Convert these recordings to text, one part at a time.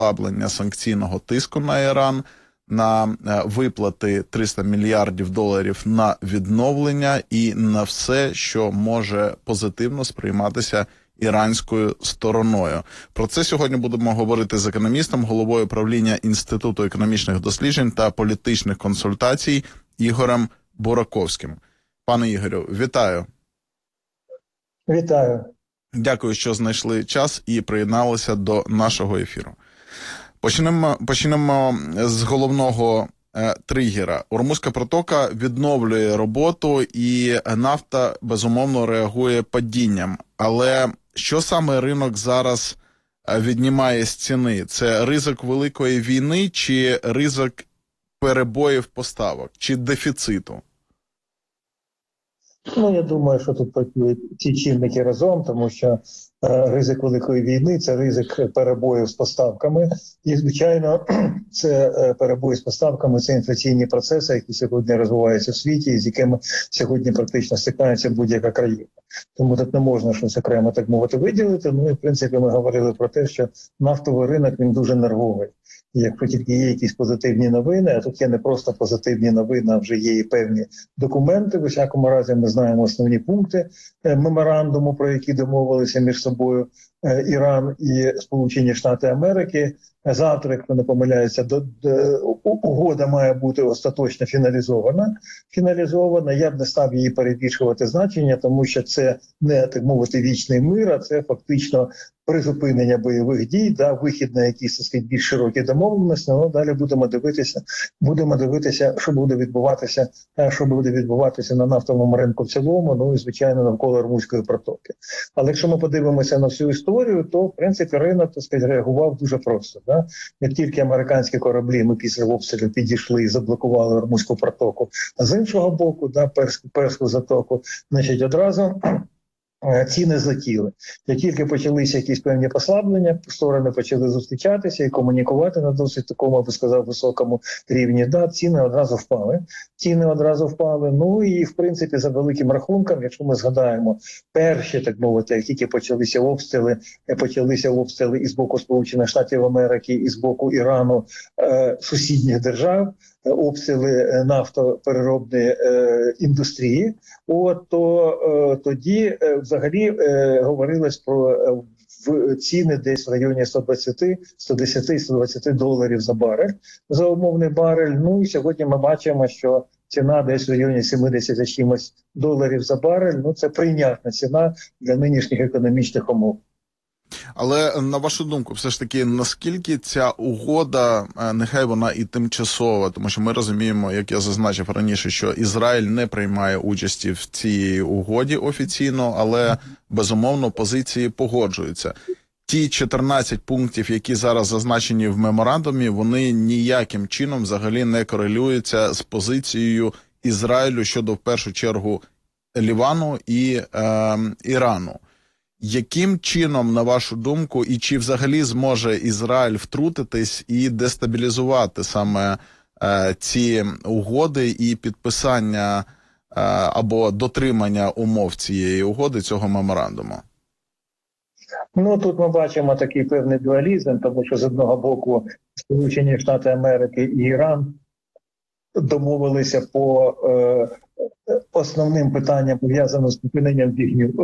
послаблення санкційного тиску на Іран, на виплати 300 мільярдів доларів на відновлення і на все, що може позитивно сприйматися іранською стороною. Про це сьогодні будемо говорити з економістом, головою правління Інституту економічних досліджень та політичних консультацій Ігорем Бураковським. Пане Ігорю, вітаю. Вітаю. Дякую, що знайшли час і приєдналися до нашого ефіру. Почнемо з головного тригера. Ормузька протока відновлює роботу і нафта, безумовно, реагує падінням. Але що саме ринок зараз віднімає з ціни? Це ризик великої війни чи ризик перебоїв поставок, чи дефіциту? Я думаю, що тут працюють ці чинники разом, тому що ризик великої війни – це ризик перебоїв з поставками. І, звичайно, це перебої з поставками, це інфляційні процеси, які сьогодні розвиваються в світі, і з якими сьогодні практично стикається будь-яка країна. Тому тут не можна щось окремо, так мовити, виділити. Ну і, в принципі, ми говорили про те, що нафтовий ринок, він дуже нервовий. І якщо тільки є якісь позитивні новини, а тут є не просто позитивні новини, а вже є і певні документи. В усякому разі ми знаємо основні пункти меморандуму, про які домовилися між собою Іран і Сполучені Штати Америки. Завтра, якщо не помиляюся, угода має бути остаточно фіналізована. Я б не став її перебільшувати значення, тому що це не, так мовити, вічний мир, а це фактично призупинення бойових дій, вихід на якісь, так сказати, більш широкі домовленості. Далі будемо дивитися, що буде відбуватися на нафтовому ринку в цілому, і, звичайно, навколо Ормузької протоки. Але якщо ми подивимося на всю історію, то, в принципі, ринок, так сказати, реагував дуже просто. Як тільки американські кораблі, ми після обстрілів підійшли і заблокували Ормузьку протоку, а з іншого боку, Перську затоку, значить, одразу ціни злетіли. Як тільки почалися якісь певні послаблення, сторони почали зустрічатися і комунікувати на досить такому, я би сказав, високому рівні. Ціни одразу впали. Ну і, в принципі, за великим рахунком, якщо ми згадаємо перші, так мовити, як тільки почалися обстріли і з боку Сполучених Штатів Америки, і з боку Ірану, сусідніх держав, обстріли нафтопереробної індустрії, тоді взагалі говорилось про ціни десь в районі 110-120 доларів за барель, за умовний барель. Ну і сьогодні ми бачимо, що ціна десь в районі 70 чимось доларів за барель. Це прийнятна ціна для нинішніх економічних умов. Але, на вашу думку, все ж таки, наскільки ця угода, нехай вона і тимчасова, тому що ми розуміємо, як я зазначив раніше, що Ізраїль не приймає участі в цій угоді офіційно, але, безумовно, позиції погоджуються. Ті 14 пунктів, які зараз зазначені в меморандумі, вони ніяким чином взагалі не корелюються з позицією Ізраїлю щодо, в першу чергу, Лівану і Ірану. Яким чином, на вашу думку, і чи взагалі зможе Ізраїль втрутитись і дестабілізувати саме ці угоди і підписання або дотримання умов цієї угоди, цього меморандуму? Тут ми бачимо такий певний дуалізм, тому що з одного боку Сполучені Штати Америки і Іран домовилися по основним питанням, пов'язаним з припиненням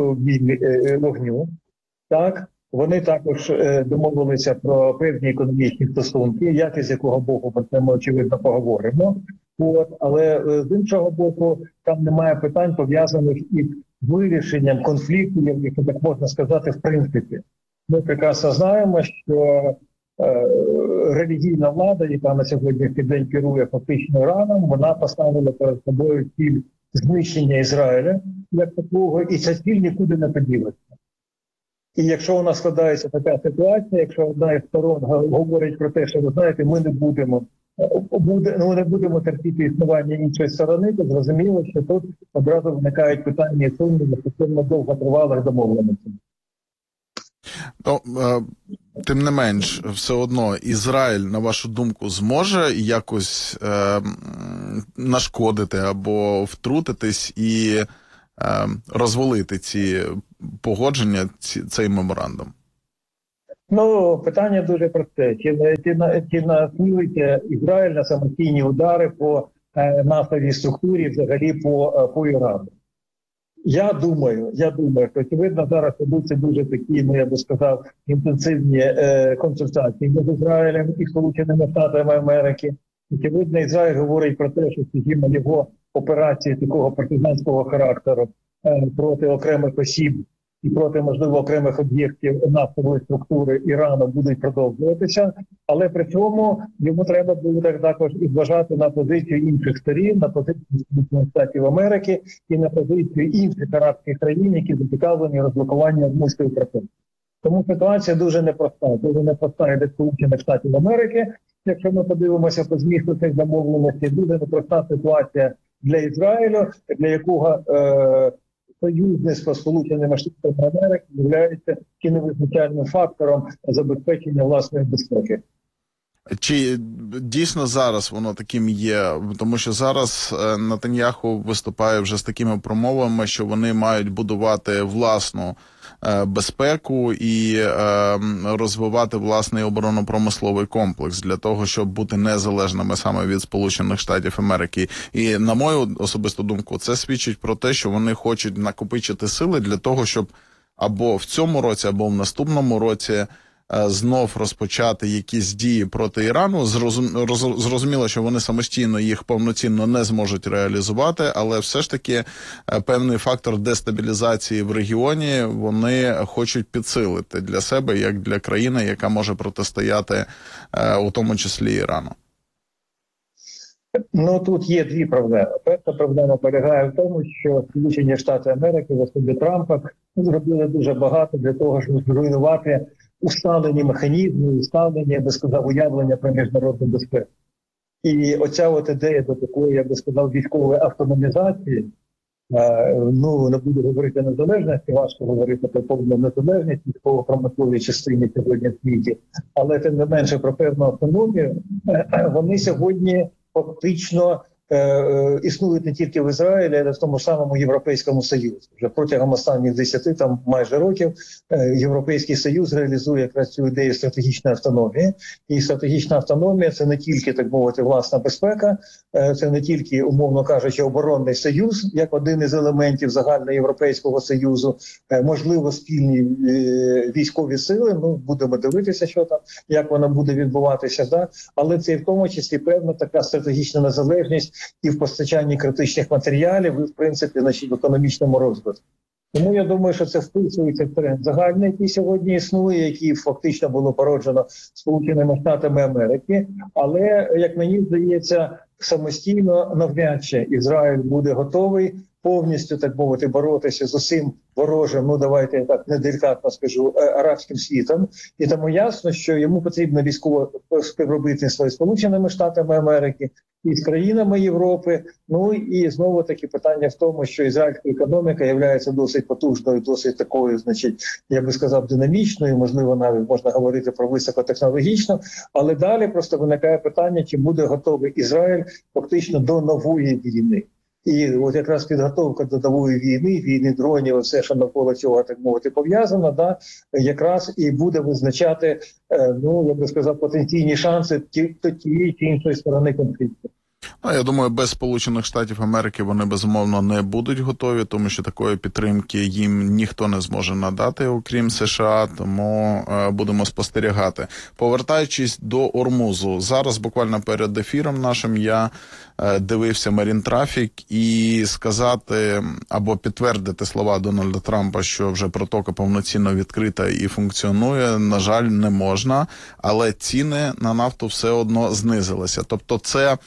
вогню. Вони також домовилися про певні економічні стосунки, як і з якого боку, про це ми, очевидно, поговоримо. Але з іншого боку, там немає питань, пов'язаних із вирішенням конфлікту, якщо так можна сказати, в принципі. Ми прекрасно знаємо, що релігійна влада, яка на сьогоднішній день керує фактично Іраном, вона поставила перед собою ціль знищення Ізраїля як такого, і ця ціль нікуди не поділиться. І якщо у нас складається така ситуація, якщо одна із сторон говорить про те, що, ви знаєте, ми не будемо терпіти існування іншої сторони, то зрозуміло, що тут одразу виникають питання стосовно довготривалих домовленостей. Тим не менш, все одно Ізраїль, на вашу думку, зможе якось нашкодити або втрутитись і розвалити ці погодження, цей меморандум? Ну, питання дуже просте. Чи націлиться Ізраїль на самостійні удари по нафтовій структурі, взагалі по Ірану? Я думаю, що очевидно зараз ведуться дуже такі, ну я би сказав, інтенсивні консультації між Ізраїлем і Сполученими Штатами Америки. Очевидно, Ізраїль говорить про те, що скажімо, його операції такого партизанського характеру проти окремих осіб і проти, можливо, окремих об'єктів нафтової структури Ірану будуть продовжуватися, але при цьому йому треба буде також і зважати на позицію інших сторін, на позицію Сполучених Штатів Америки і на позицію інших арабських країн, які зацікавлені розблокуванням Ормузької протоки. Тому ситуація дуже непроста і для Сполучених Штатів Америки. Якщо ми подивимося по змісту цих домовленостей, дуже непроста ситуація для Ізраїлю, для якого союзництво Сполученими Штатами Америки є невизначальним фактором забезпечення власної безпеки. Чи дійсно зараз воно таким є? Тому що зараз Нетаньяху виступає вже з такими промовами, що вони мають будувати власну безпеку і розвивати власний оборонно-промисловий комплекс для того, щоб бути незалежними саме від Сполучених Штатів Америки. І, на мою особисту думку, це свідчить про те, що вони хочуть накопичити сили для того, щоб або в цьому році, або в наступному році знов розпочати якісь дії проти Ірану. Зрозуміло, що вони самостійно їх повноцінно не зможуть реалізувати, але все ж таки певний фактор дестабілізації в регіоні вони хочуть підсилити для себе, як для країни, яка може протистояти у тому числі Ірану. Ну, тут є дві проблеми. Перша проблема полягає в тому, що Сполучені Штати Америки в особі Трампа зробили дуже багато для того, щоб зруйнувати усталені механізми, усталені, я би сказав, уявлення про міжнародну безпеку. І оця от ідея до такої, я би сказав, військової автономізації, ну, не буду говорити незалежності, важко говорити про повну незалежність військово-промисловій частині сьогодні в світі, але тим не менше про певну автономію, вони сьогодні фактично існують не тільки в Ізраїлі, але й в тому самому Європейському Союзі. Вже протягом останніх 10 там майже років Європейський Союз реалізує якраз цю ідею стратегічної автономії. І стратегічна автономія – це не тільки, так мовити, власна безпека, це не тільки, умовно кажучи, оборонний союз, як один із елементів загальноєвропейського союзу, можливо, спільні військові сили, ну, будемо дивитися, що там, як воно буде відбуватися, да? Але це в тому числі певна така стратегічна незалежність і в постачанні критичних матеріалів, і, в принципі, в економічному розвитку. Тому я думаю, що це вписується в тренд загальний, який сьогодні існує, який фактично було породжено Сполученими Штатами Америки. Але, як мені здається, самостійно навряд чи Ізраїль буде готовий повністю, так мовити, боротися з усім ворожим, ну давайте я так неделікатно скажу, арабським світом. І тому ясно, що йому потрібно військове співробітництво із Сполученими Штатами Америки, і з країнами Європи. Ну і знову таки питання в тому, що ізраїльська економіка є досить потужною, досить такою, значить, я би сказав, динамічною, можливо, навіть можна говорити про високотехнологічну, але далі просто виникає питання, чи буде готовий Ізраїль фактично до нової війни. І от якраз підготовка до нової війни дронів, все, що навколо цього, так мовити, пов'язано, да, якраз і буде визначати, ну, я би сказав, потенційні шанси тієї чи іншої сторони конфлікту. Я думаю, без Сполучених Штатів Америки вони, безумовно, не будуть готові, тому що такої підтримки їм ніхто не зможе надати, окрім США, тому будемо спостерігати. Повертаючись до Ормузу, зараз буквально перед ефіром нашим я дивився Marine Traffic і сказати або підтвердити слова Дональда Трампа, що вже протока повноцінно відкрита і функціонує, на жаль, не можна, але ціни на нафту все одно знизилися. Тобто це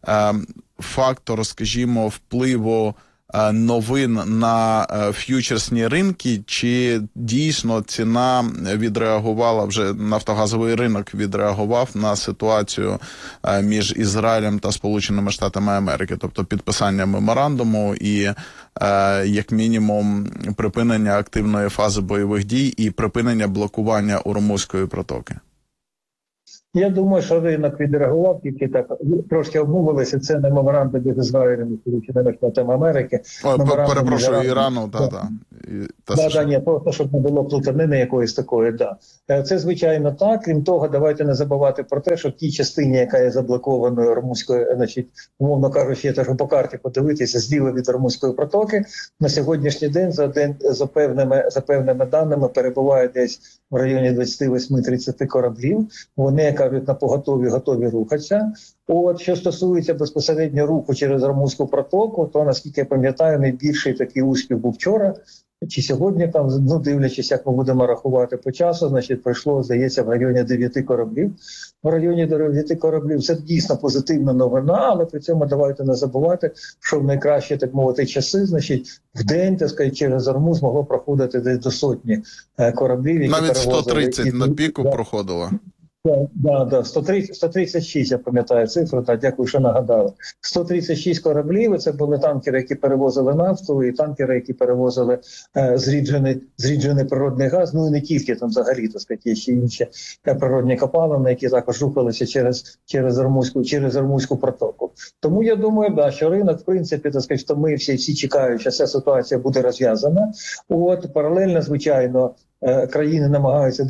фактор, скажімо, впливу новин на ф'ючерсні ринки, чи дійсно ціна відреагувала, вже нафтогазовий ринок відреагував на ситуацію між Ізраїлем та Сполученими Штатами Америки, тобто підписання меморандуму і, як мінімум, припинення активної фази бойових дій і припинення блокування Ормузької протоки? Я думаю, що ринок відреагував, тільки так трошки обмовилися. Це не меморандум між Ізраїлем і Сполученими Штатами Америки. Ой, Меморандум між перепрошую, Іраном. Ірану, та Да, США. ні, просто щоб не було плутанини якоїсь такої, да. Це, звичайно, так. Крім того, давайте не забувати про те, що в тій частині, яка є заблокованою Ормузькою, значить, умовно кажучи, я теж по карті подивитися, зліва від Ормузької протоки, на сьогоднішній день за певними даними перебуває десь в районі 28-30 кораблів. Вони, як кажуть, на поготові готові рухатися. От, що стосується безпосередньо руху через Ормузьку протоку, то, наскільки я пам'ятаю, найбільший такий успіх був вчора. Чи сьогодні там, ну дивлячись, як ми будемо рахувати по часу, значить пройшло, здається, в районі 9 кораблів. В районі 9 кораблів це дійсно позитивна новина, але при цьому давайте не забувати, що в найкращі, так мовити, часи, значить, в день, так сказати, через Ормуз могло проходити десь до сотні кораблів, які Навіть перевозили. 130 на піку проходило. Да, 136, я пам'ятаю цифру, так, дякую, що нагадали. 136 кораблів, це були танкери, які перевозили нафту, і танкери, які перевозили зріджений природний газ, ну і не тільки, там взагалі, так сказати, є ще інші природні копалини, які також рухалися через Ормузьку протоку. Тому я думаю, да, що ринок, в принципі, так сказати, втомився і всі чекають, що ця ситуація буде розв'язана. От, паралельно, звичайно, країни намагаються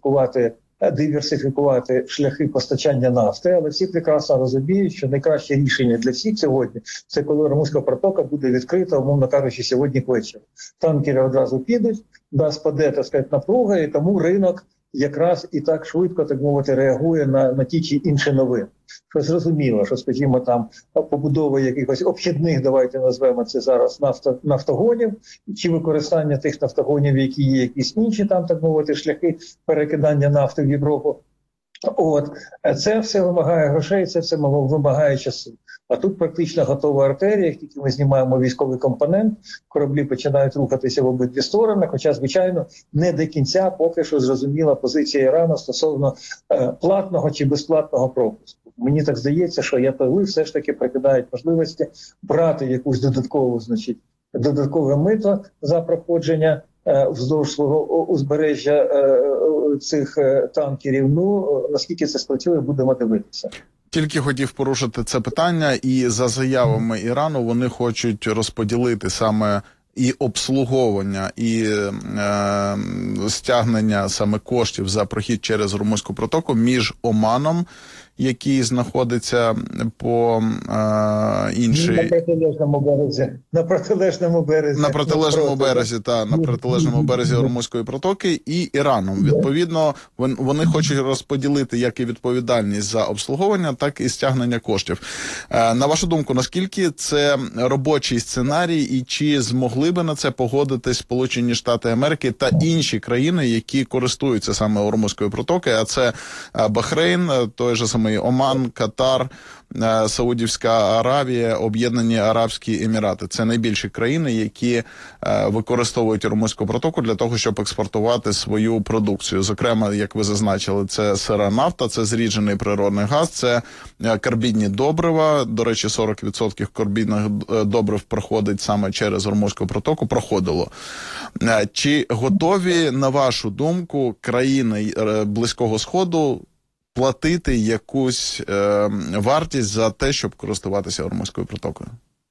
диверсифікувати шляхи постачання нафти, але всі прекрасно розуміють, що найкраще рішення для всіх сьогодні – це коли Ормузька протока буде відкрита, умовно кажучи, сьогодні ввечері. Танкери одразу підуть, спаде, так сказати, напруга, і тому ринок якраз і так швидко, так мовити, реагує на ті чи інші новини. Що зрозуміло, що, скажімо, там побудова якихось обхідних, давайте назвемо це зараз, нафтогонів, чи використання тих нафтогонів, які є якісь інші, там, так мовити, шляхи перекидання нафти в Європу. От, це все вимагає грошей, це все вимагає часу. А тут практично готова артерія, як тільки ми знімаємо військовий компонент, кораблі починають рухатися в обидві сторони, хоча, звичайно, не до кінця поки що зрозуміла позиція Ірану стосовно платного чи безплатного пропуску. Мені так здається, що ятоли все ж таки прикидають можливості брати якусь додаткове мито за проходження вздовж свого узбережжя цих танкерів. Ну, наскільки це спрацює, будемо дивитися. Тільки хотів порушити це питання, і за заявами Ірану вони хочуть розподілити саме і обслуговування, і стягнення саме коштів за прохід через Ормузьку протоку між Оманом, який знаходиться по іншій... На протилежному березі. На протилежному березі Ормузької протоки і Іраном. Відповідно, вони хочуть розподілити як і відповідальність за обслуговування, так і стягнення коштів. На вашу думку, наскільки це робочий сценарій і чи змогли би на це погодитись Сполучені Штати Америки та інші країни, які користуються саме Ормузькою протокою, а це Бахрейн, той же самий Оман, Катар, Саудівська Аравія, Об'єднані Арабські Емірати. Це найбільші країни, які використовують Ормузьку протоку для того, щоб експортувати свою продукцію. Зокрема, як ви зазначили, це сира нафта, це зріджений природний газ, це карбідні добрива. До речі, 40% карбідних добрив проходить саме через Ормузьку протоку, проходило. Чи готові, на вашу думку, країни Близького Сходу платити якусь вартість за те, щоб користуватися Ормузькою протокою?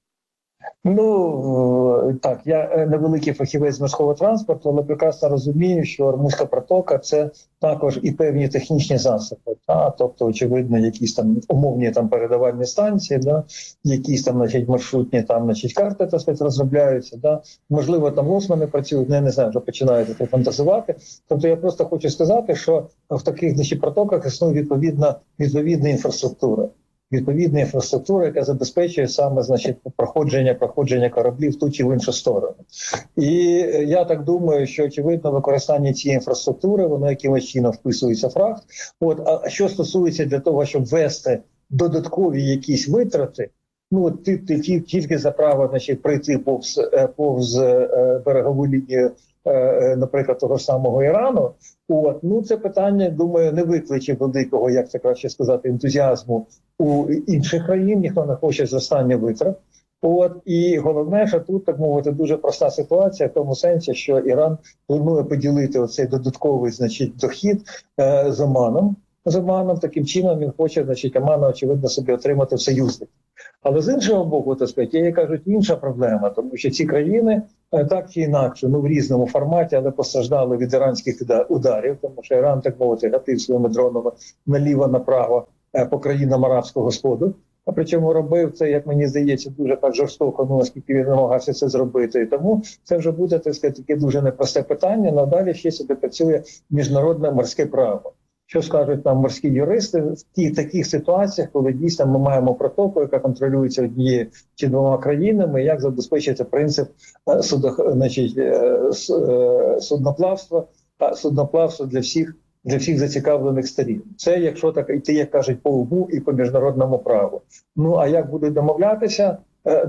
Ну, так, я невеликий фахівець з морського транспорту, але прекрасно розумію, що Ормузька протока – це також і певні технічні засоби. Тобто, очевидно, якісь там умовні там передавальні станції, якісь там, значить, маршрутні там, значить, карти, так сказати, розробляються. Можливо, там лосмани працюють, не знаю, вже починають фантазувати. Тобто, я просто хочу сказати, що в таких, значить, протоках існує відповідна інфраструктура. Відповідна інфраструктура, яка забезпечує саме, значить, проходження кораблів в ту чи в іншу сторону. І я так думаю, що, очевидно, використання цієї інфраструктури, воно якимось чином вписується в фрахт. А що стосується для того, щоб ввести додаткові якісь витрати, ну, тільки за право, значить, пройти повз берегову лінію, наприклад, того ж самого Ірану, ну, це питання, думаю, не викличе великого, як це краще сказати, ентузіазму у інших країн, ніхто не хоче зростання витрат. І головне, що тут, так мовити, дуже проста ситуація в тому сенсі, що Іран планує поділити оцей додатковий, значить, дохід з Оманом. з Оманом. Таким чином він хоче, значить, Омана, очевидно, собі отримати в союзників. Але з іншого боку, так сказати, є, кажуть, інша проблема, тому що ці країни так чи інакше, в різному форматі, але постраждали від іранських ударів, тому що Іран, так мовити, гатив своїми дронами наліво-направо по країнам Арабського Сходу. А причому робив це, як мені здається, дуже так жорстоко, наскільки він намагався це зробити. І тому це вже буде, так сказати, таке дуже непросте питання. Надалі ще сюди працює міжнародне морське право. Що скажуть нам морські юристи в таких ситуаціях, коли дійсно ми маємо протоку, яка контролюється однією чи двома країнами, як забезпечити принцип судноплавства для всіх зацікавлених сторін. Це, якщо так йти, як кажуть, по УБУ і по міжнародному праву. Ну, а як будуть домовлятися,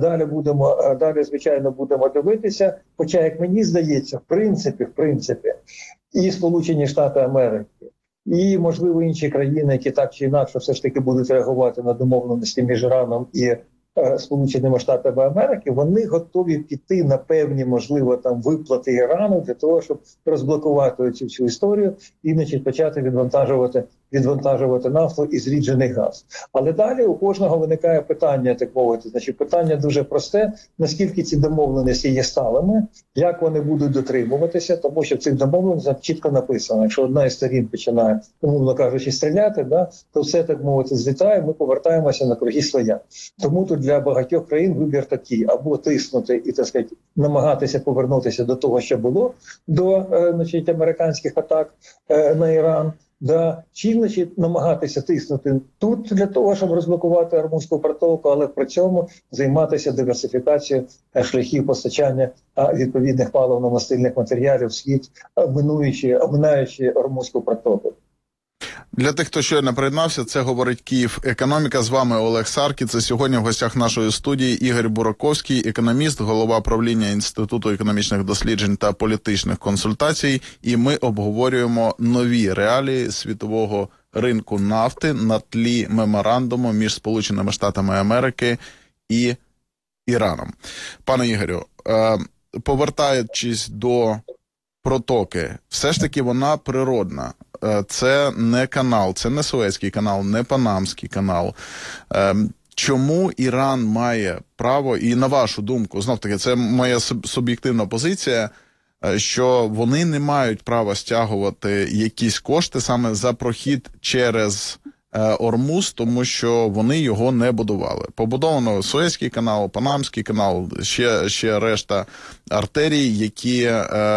далі, звичайно, будемо дивитися. Хоча, як мені здається, в принципі, і Сполучені Штати Америки, і, можливо, інші країни, які так чи інакше все ж таки будуть реагувати на домовленості між Іраном і Сполученими Штатами Америки, вони готові піти на певні, можливо, там виплати Ірану для того, щоб розблокувати цю всю історію і, значить, почати відвантажувати нафту і зріджений газ. Але далі у кожного виникає питання, так мовити, значить, питання дуже просте, наскільки ці домовленості є сталими, як вони будуть дотримуватися, тому що в цих домовленостях чітко написано, якщо одна із сторін починає, умовно кажучи, стріляти, то все, так мовити, злітає, ми повертаємося на круги своя. Тому тут для багатьох країн вибір такий: або тиснути і, так сказати, намагатися повернутися до того, що було до, значить, американських атак на Іран, чи, значить, намагатися тиснути тут для того, щоб розблокувати Ормузьку протоку, але при цьому займатися диверсифікацією шляхів постачання відповідних паливно-мастильних матеріалів в світ, обминаючи Ормузьку протоку. Для тих, хто щойно приєднався, це говорить Київ Економіка. З вами Олег Саркій. Це сьогодні в гостях нашої студії Ігор Бураковський, економіст, голова правління Інституту економічних досліджень та політичних консультацій. І ми обговорюємо нові реалії світового ринку нафти на тлі меморандуму між Сполученими Штатами Америки і Іраном. Пане Ігорю, повертаючись до протоки, все ж таки вона природна. Це не канал, це не Суецький канал, не Панамський канал. Чому Іран має право, і на вашу думку, знов-таки, це моя суб'єктивна позиція, що вони не мають права стягувати якісь кошти саме за прохід через Ормуз, тому що вони його не будували. Побудовано Суецький канал, Панамський канал, ще решта артерій, які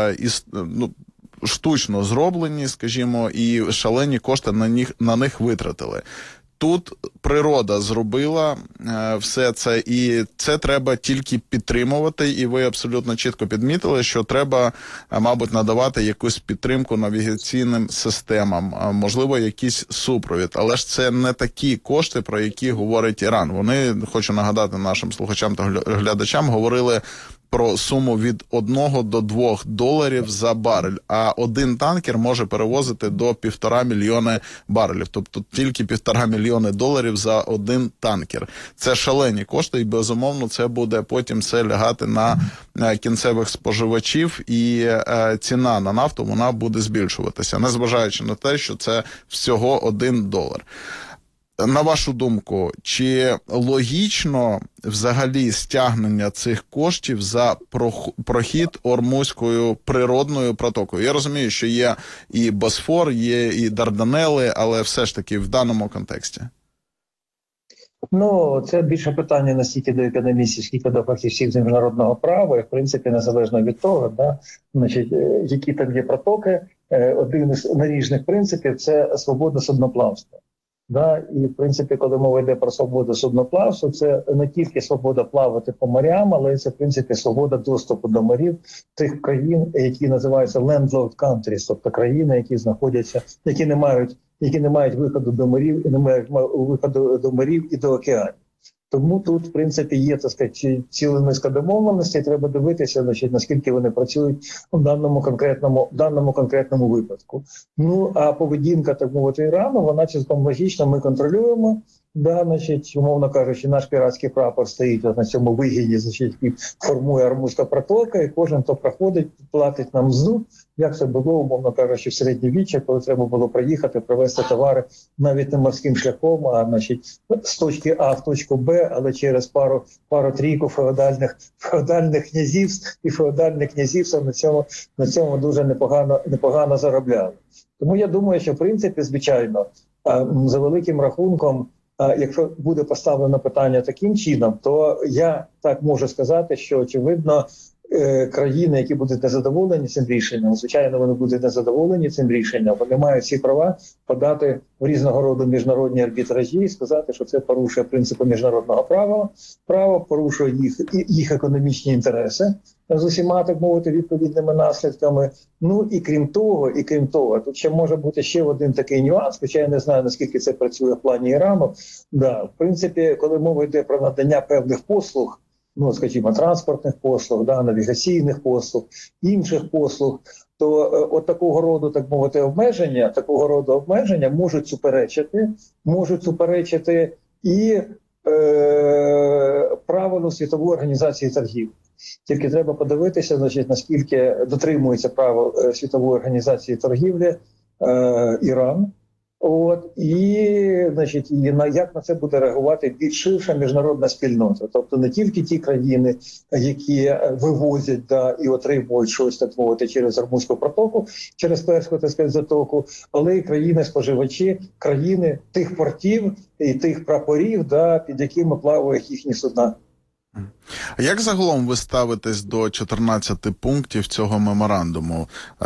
штучно зроблені, скажімо, і шалені кошти на них витратили. Тут природа зробила все це, і це треба тільки підтримувати, і ви абсолютно чітко підмітили, що треба, мабуть, надавати якусь підтримку навігаційним системам, можливо, якийсь супровід. Але ж це не такі кошти, про які говорить Іран. Вони, хочу нагадати нашим слухачам та глядачам, говорили про суму від 1 до 2 доларів за барель, а один танкер може перевозити до 1,5 мільйони барелів, тобто тільки 1,5 мільйони доларів за один танкер. Це шалені кошти, і, безумовно, це буде потім все лягати на кінцевих споживачів, і ціна на нафту, вона буде збільшуватися, незважаючи на те, що це всього 1 долар. На вашу думку, чи логічно взагалі стягнення цих коштів за прохід Ормузькою природною протокою? Я розумію, що є і Босфор, є і Дарданели, але все ж таки в даному контексті. Це більше питання не стільки до економістів, скільки до фахівців з міжнародного права, і, в принципі, незалежно від того, значить, які там є протоки, один із наріжних принципів – це свобода судноплавства. І, в принципі, коли мова йде про свободу судноплавства, це не тільки свобода плавати по морям, але це, в принципі, свобода доступу до морів тих країн, які називаються landlocked countries, тобто країни, які знаходяться, які не мають виходу до морів, і не мають виходу до морів і до океанів. Тому тут, в принципі, є, так сказати, ціла низка домовленостей, треба дивитися, значить, наскільки вони працюють в даному конкретному випадку. А поведінка, так мовити, Ірану, вона цілком логічна, ми контролюємо, значить, умовно кажучи, наш піратський прапор стоїть на цьому вигіні, значить, і формує Ормузька протока, і кожен, хто проходить, платить нам мзду, як це було, умовно кажучи, в середньовіччя, коли треба було проїхати, привезти товари навіть не морським шляхом, а значить з точки А в точку Б, але через пару-трійку феодальних князівств, і феодальне князівство на цьому дуже непогано заробляли. Тому я думаю, що в принципі, звичайно, за великим рахунком, якщо буде поставлено питання таким чином, то я так можу сказати, що очевидно країни, які будуть незадоволені цим рішенням, звичайно, вони будуть незадоволені цим рішенням, вони мають всі права подати в різного роду міжнародні арбітражі і сказати, що це порушує принципи міжнародного права, порушує їх економічні інтереси з усіма, так мовити, відповідними наслідками. Ну і крім того, тут ще може бути ще один такий нюанс, хоча я не знаю, наскільки це працює в плані Ірану. Да, в принципі, коли мова йде про надання певних послуг, ну, скажімо, транспортних послуг, да, навігаційних послуг, інших послуг, то от такого роду, так мовити, обмеження можуть суперечити і правилу Світової організації торгівлі. Тільки треба подивитися, значить, наскільки дотримується правил Світової організації торгівлі Іран. Значить, як на це буде реагувати більш ширша міжнародна спільнота. Тобто не тільки ті країни, які вивозять і отримують щось, так мовити, через Ормузьку протоку, через Перську, так сказати, затоку, але й країни-споживачі, країни тих портів і тих прапорів, під якими плавають їхні судна. Як загалом ви ставитесь до 14 пунктів цього меморандуму?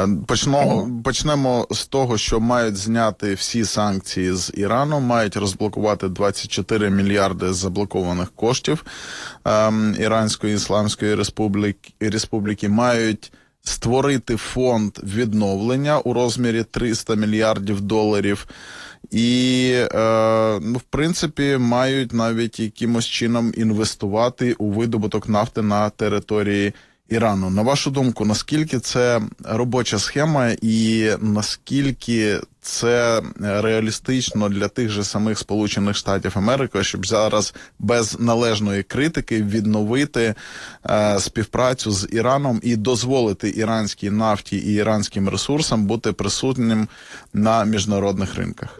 Почнемо з того, що мають зняти всі санкції з Ірану, мають розблокувати 24 мільярди заблокованих коштів Іранської Ісламської Республіки, мають створити фонд відновлення у розмірі 300 мільярдів доларів. І, в принципі, мають навіть якимось чином інвестувати у видобуток нафти на території Ірану. На вашу думку, наскільки це робоча схема і наскільки це реалістично для тих же самих Сполучених Штатів Америки, щоб зараз без належної критики відновити співпрацю з Іраном і дозволити іранській нафті і іранським ресурсам бути присутнім на міжнародних ринках?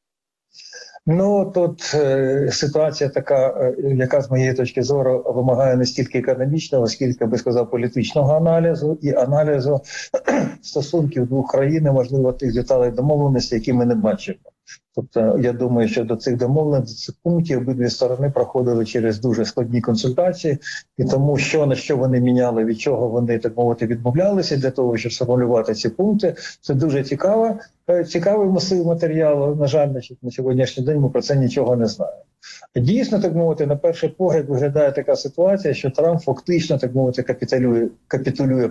Ну, тут ситуація така, яка з моєї точки зору вимагає не стільки економічного, скільки, би сказав, політичного аналізу і аналізу стосунків двох країн, можливо, тих деталей домовленості, які ми не бачимо. Тобто, я думаю, що до цих домовленостей, до цих пунктів обидві сторони проходили через дуже складні консультації, і тому, на що вони міняли, від чого вони, так мовити, відмовлялися для того, щоб сформулювати ці пункти, це дуже цікавий масив матеріалу. На жаль, на сьогоднішній день ми про це нічого не знаємо. Дійсно, так мовити, на перший погляд виглядає така ситуація, що Трамп фактично, так мовити, капітулює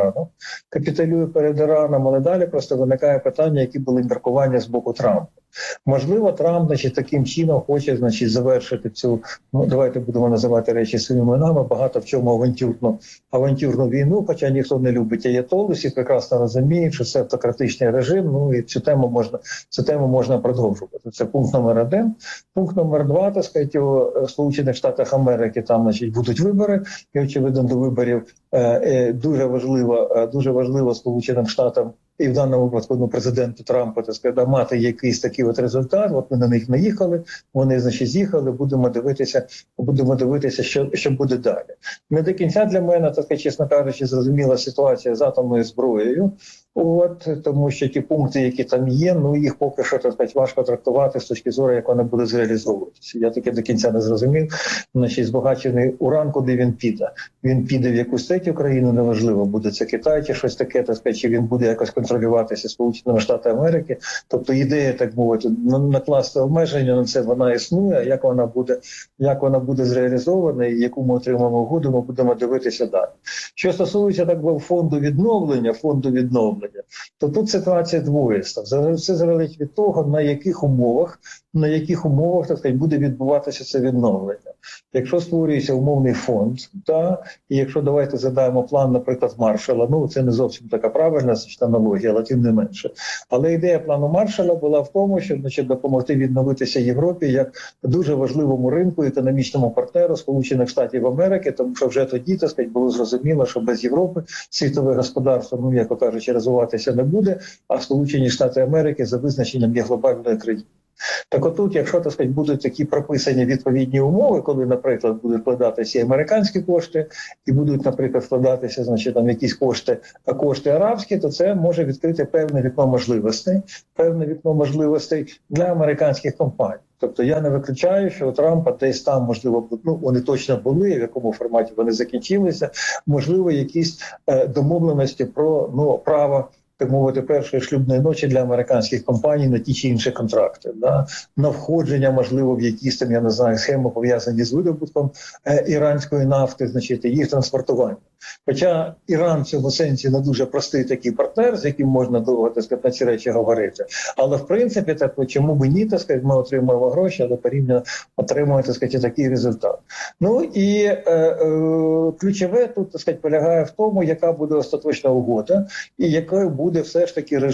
перед Іраном, але далі просто виникає питання, які були міркування з боку Трампа. Можливо, Трамп, таким чином хоче, завершити цю, давайте будемо називати речі своїми іменами, багато в чому авантюрну війну, хоча ніхто не любить аятолл, всі прекрасно розуміють, що це автократичний режим, і цю тему можна продовжувати. Це пункт номер 1. Пункт номер 2, так сказати, у Сполучених Штатах Америки там, будуть вибори, і, очевидно, до виборів дуже важливо Сполученим Штатам, і в даному випадку президенту Трампа, так сказати, мати якийсь такий от результат. От ми на них наїхали, вони, з'їхали, будемо дивитися, що буде далі. Не до кінця для мене, так сказати, чесно кажучи, зрозуміла ситуація з атомною зброєю. Тому що ті пункти, які там є, їх поки що, так сказати, важко трактувати з точки зору, як вони будуть зреалізовуватися. Я таки до кінця не зрозумів. Збагачений уран, куди він піде? Він піде в якусь третю країну, неважливо, буде це Китай чи щось таке, так сказати, чи він буде якось контролюватися Сполученими Штатами Америки. Тобто ідея, так мовити, накласти обмеження на це, вона існує. Як вона буде зреалізована і яку ми отримаємо угоду, ми будемо дивитися далі. Що стосується, так би, фонду відновлення, то тут ситуація двоїста. Все залежить від того, на яких на яких умовах, так сказати, буде відбуватися це відновлення. Якщо створюється умовний фонд, і якщо давайте задаємо план, наприклад, Маршалла, це не зовсім така правильна аналогія, але тим не менше. Але ідея плану Маршалла була в тому, щоб допомогти відновитися Європі як дуже важливому ринку, економічному партнеру Сполучених Штатів Америки, тому що вже тоді, так сказати, було зрозуміло, що без Європи світове господарство, як кажучи, розвиватися не буде, а Сполучені Штати Америки за визначенням є глобальною країною. Так отут, якщо, так сказати, будуть такі прописані відповідні умови, коли, наприклад, будуть вкладатися і американські кошти, і будуть, наприклад, вкладатися, там якісь кошти арабські, то це може відкрити певне вікно можливостей для американських компаній. Тобто я не виключаю, що у Трампа десь там, можливо, вони точно були, в якому форматі вони закінчилися, можливо, якісь домовленості про право, так мовити, першої шлюбної ночі для американських компаній на ті чи інші контракти, на входження, можливо, в якісь там, я не знаю, схеми пов'язані з видобутком іранської нафти, і їх транспортування. Хоча Іран в цьому сенсі не дуже простий такий партнер, з яким можна довго, так сказати, на ці речі говорити. Але, в принципі, так, чому б ні, так сказати, ми отримуємо гроші, але порівняно отримуємо, так сказати, такий результат. І ключове тут, так сказати, полягає в тому, яка буде остаточна угода і якою буде все ж таки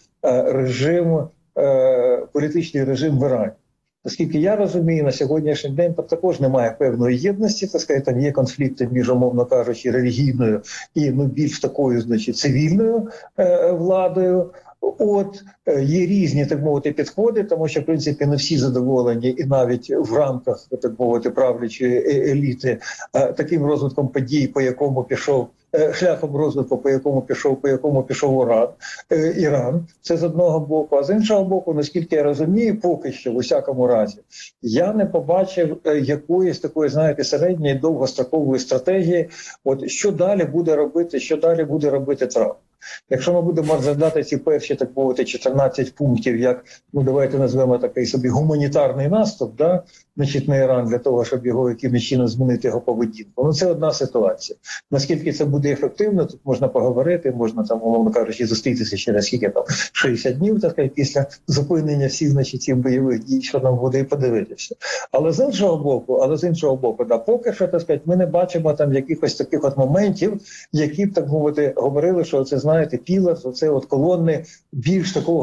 політичний режим в Ірані. Наскільки я розумію, на сьогоднішній день там також немає певної єдності, так сказати, там є конфлікти між, умовно кажучи, релігійною і більш такою, цивільною владою. Є різні, так мовити, підходи, тому що, в принципі, не всі задоволені, і навіть в рамках, так мовити, правлячої еліти таким розвитком подій, по якому пішов, шляхом розвитку, по якому пішов Іран. Це з одного боку. А з іншого боку, наскільки я розумію, поки що, в усякому разі, я не побачив якоїсь такої, знаєте, середньої довгострокової стратегії, що далі буде робити Трамп. Якщо ми будемо розглядати ці перші, так мовити, 14 пунктів, як, давайте назвемо такий собі гуманітарний наступ, на Іран, для того, щоб його якимось чином змінити його поведінку. Це одна ситуація. Наскільки це буде ефективно, тут можна поговорити, можна там, умовно кажучи, зустрітися через 60 днів, так сказати, після зупинення всіх, цих бойових дій, що нам буде, і подивитися. Але з іншого боку, поки що, так сказати, ми не бачимо там якихось таких моментів, які б, так мовити, говорили, що це, знаєте, пілар, це колонни більш такого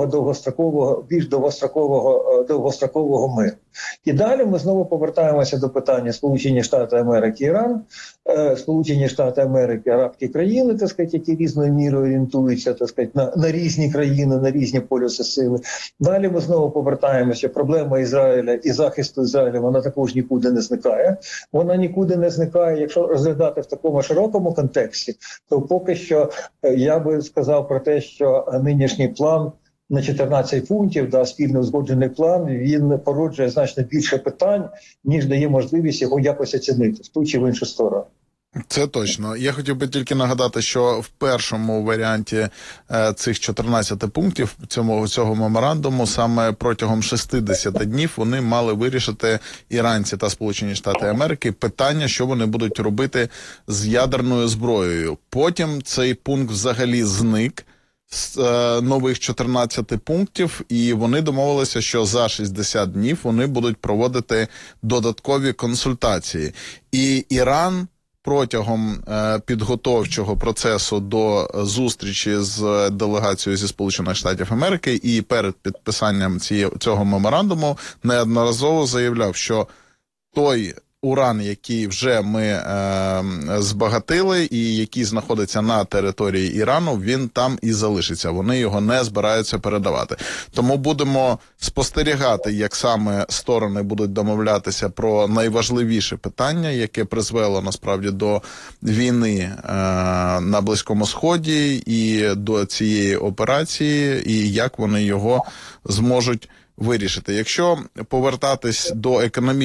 довгострокового миру. І далі ми знову повертаємося до питання Сполучені Штати Америки, Іран, Сполучені Штати Америки, арабські країни, так сказати, які різною мірою орієнтуються, так сказати, на різні країни, на різні полюси сили. Далі ми знову повертаємося. Проблема Ізраїля і захисту Ізраїля, вона також нікуди не зникає. Якщо розглядати в такому широкому контексті, то поки що я би сказав про те, що нинішній план на 14 пунктів, спільно узгоджений план, він породжує значно більше питань, ніж дає можливість його якось оцінити в ту чи в іншу сторону. Це точно. Я хотів би тільки нагадати, що в першому варіанті цих 14 пунктів цього меморандуму саме протягом 60 днів вони мали вирішити, іранці та Сполучені Штати Америки, питання, що вони будуть робити з ядерною зброєю. Потім цей пункт взагалі зник з нових 14 пунктів, і вони домовилися, що за 60 днів вони будуть проводити додаткові консультації. І Іран протягом підготовчого процесу до зустрічі з делегацією зі Сполучених Штатів Америки і перед підписанням цього меморандуму неодноразово заявляв, що той уран, який вже ми збагатили і який знаходиться на території Ірану, він там і залишиться. Вони його не збираються передавати. Тому будемо спостерігати, як саме сторони будуть домовлятися про найважливіше питання, яке призвело насправді до війни на Близькому Сході і до цієї операції, і як вони його зможуть вирішити. Якщо повертатись до